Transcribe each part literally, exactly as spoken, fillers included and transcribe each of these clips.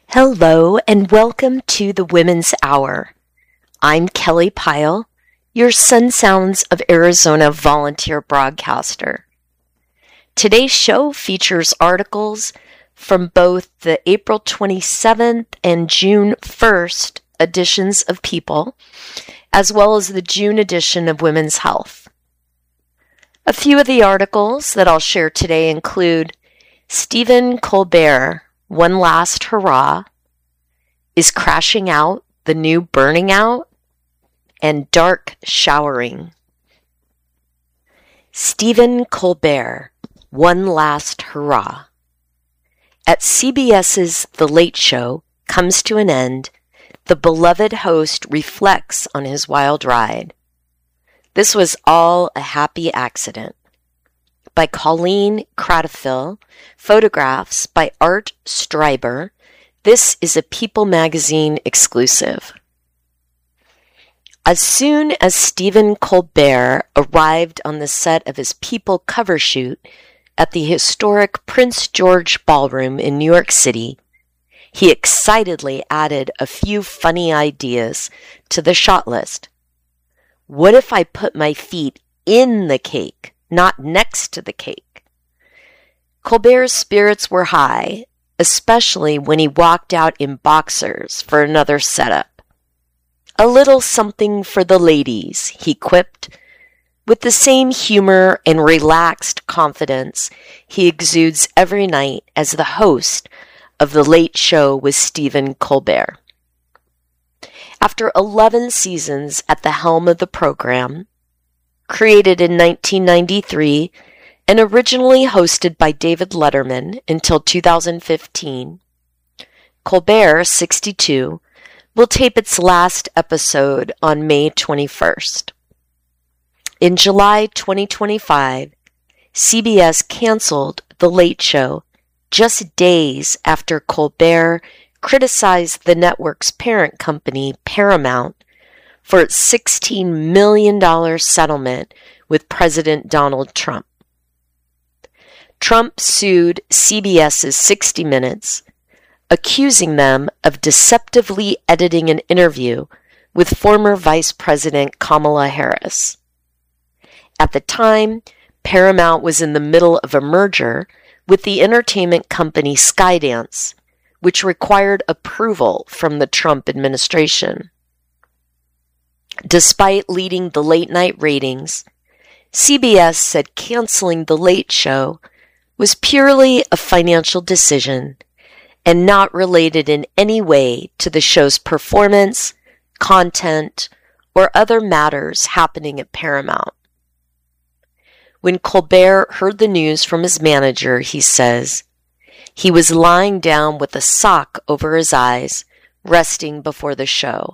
Hello and welcome to the Women's Hour. I'm Kelly Pyle, your Sun Sounds of Arizona volunteer broadcaster. Today's show features articles from both the April twenty-seventh and June first editions of People, as well as the June edition of Women's Health. A few of the articles that I'll share today include Stephen Colbert, One Last Hurrah, Is Crashing Out the New Burning Out? And Dark Showering. Stephen Colbert, One Last Hurrah. At CBS's The Late Show comes to an end, the beloved host reflects on his wild ride. This was all a happy accident. By Colleen Cradfield, photographs by Art Streiber. This is a People magazine exclusive. As soon as Stephen Colbert arrived on the set of his People cover shoot at the historic Prince George Ballroom in New York City, he excitedly added a few funny ideas to the shot list. What if I put my feet in the cake, not next to the cake? Colbert's spirits were high, especially when he walked out in boxers for another setup. A little something for the ladies, he quipped, with the same humor and relaxed confidence he exudes every night as the host of The Late Show with Stephen Colbert. After eleven seasons at the helm of the program, created in nineteen ninety-three and originally hosted by David Letterman until two thousand fifteen, Colbert, sixty-two, will tape its last episode on May twenty-first. In July twenty twenty-five, C B S canceled The Late Show just days after Colbert criticized the network's parent company, Paramount, for its sixteen million dollars settlement with President Donald Trump. Trump sued C B S's sixty minutes, accusing them of deceptively editing an interview with former Vice President Kamala Harris. At the time, Paramount was in the middle of a merger with the entertainment company Skydance, which required approval from the Trump administration. Despite leading the late-night ratings, C B S said canceling The Late Show was purely a financial decision and not related in any way to the show's performance, content, or other matters happening at Paramount. When Colbert heard the news from his manager, he says, he was lying down with a sock over his eyes, resting before the show.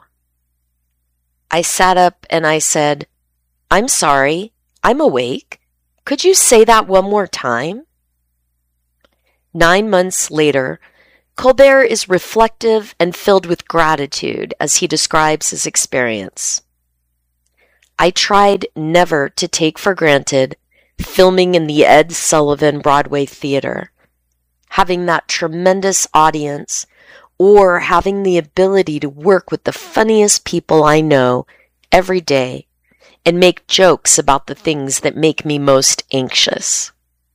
I sat up and I said, I'm sorry, I'm awake. Could you say that one more time? Nine months later, Colbert is reflective and filled with gratitude as he describes his experience. I tried never to take for granted filming in the Ed Sullivan Broadway Theater, having that tremendous audience, or having the ability to work with the funniest people I know every day and make jokes about the things that make me most anxious.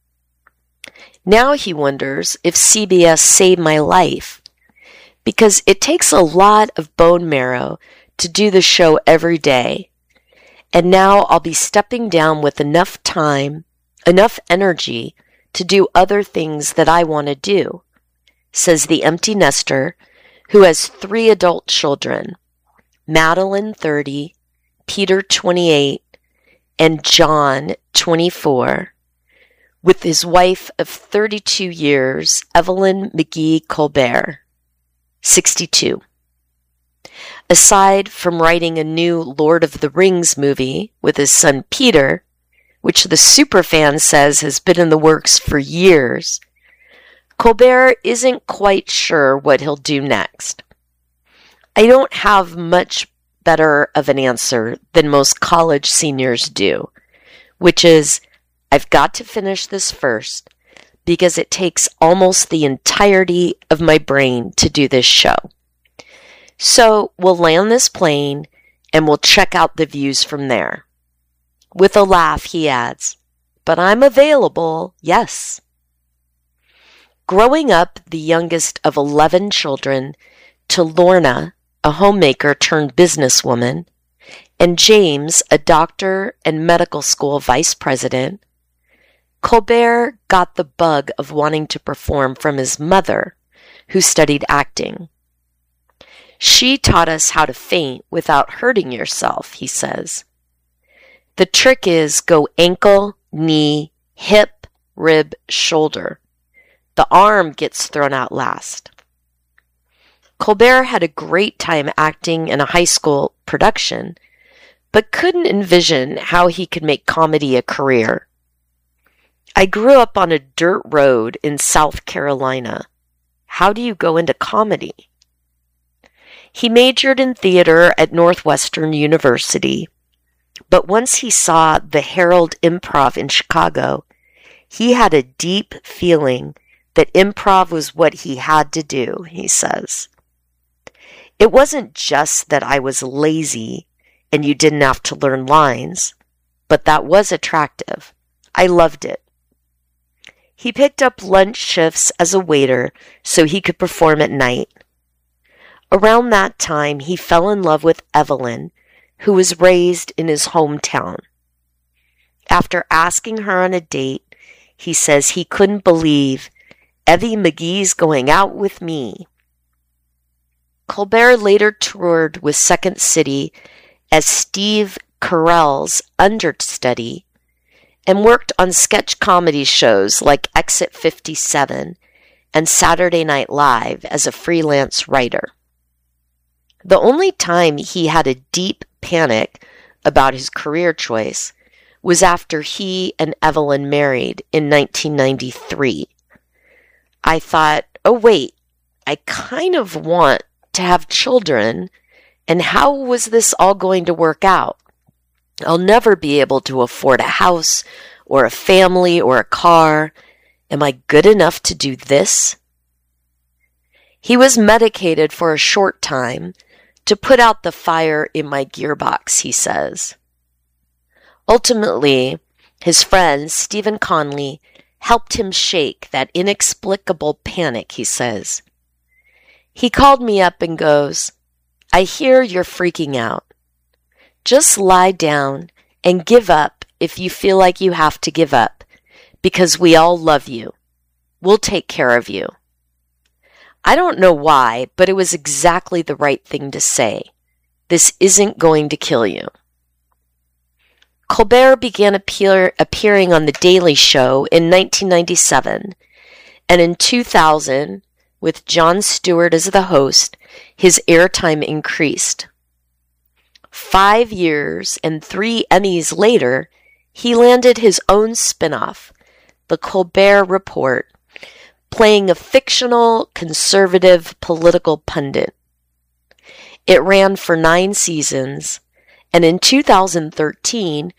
Now he wonders if C B S saved my life, because it takes a lot of bone marrow to do the show every day, and now I'll be stepping down with enough time, enough energy to do other things that I want to do, says the empty nester who has three adult children, Madeline, thirty, Peter, twenty-eight, and John, twenty-four, with his wife of thirty-two years, Evelyn McGee Colbert, sixty-two. Aside from writing a new Lord of the Rings movie with his son Peter, which the superfan says has been in the works for years, Colbert isn't quite sure what he'll do next. I don't have much better of an answer than most college seniors do, which is, I've got to finish this first, because it takes almost the entirety of my brain to do this show. So we'll land this plane and we'll check out the views from there. With a laugh, he adds, "But I'm available, yes." Growing up the youngest of eleven children to Lorna, a homemaker turned businesswoman, and James, a doctor and medical school vice president, Colbert got the bug of wanting to perform from his mother, who studied acting. "She taught us how to faint without hurting yourself," he says. "The trick is go ankle, knee, hip, rib, shoulder. The arm gets thrown out last." Colbert had a great time acting in a high school production, but couldn't envision how he could make comedy a career. "I grew up on a dirt road in South Carolina. How do you go into comedy?" He majored in theater at Northwestern University, but once he saw the Herald Improv in Chicago, he had a deep feeling that improv was what he had to do, he says. "It wasn't just that I was lazy and you didn't have to learn lines, but that was attractive. I loved it." He picked up lunch shifts as a waiter so he could perform at night. Around that time, he fell in love with Evelyn, who was raised in his hometown. After asking her on a date, he says he couldn't believe Evie McGee's going out with me. Colbert later toured with Second City as Steve Carell's understudy and worked on sketch comedy shows like Exit fifty-seven and Saturday Night Live as a freelance writer. The only time he had a deep panic about his career choice was after he and Evelyn married in nineteen ninety-three. "I thought, oh wait, I kind of want to have children, and how was this all going to work out? I'll never be able to afford a house or a family or a car. Am I good enough to do this?" He was medicated for a short time to put out the fire in my gearbox, he says. Ultimately, his friend Stephen Conley helped him shake that inexplicable panic, he says. He called me up and goes, "I hear you're freaking out. Just lie down and give up if you feel like you have to give up, because we all love you. We'll take care of you." I don't know why, but it was exactly the right thing to say. This isn't going to kill you. Colbert began appear, appearing on The Daily Show in nineteen ninety-seven, and in two thousand, with Jon Stewart as the host, his airtime increased. Five years and three Emmys later, he landed his own spin-off, The Colbert Report, playing a fictional, conservative political pundit. It ran for nine seasons, and in two thousand thirteen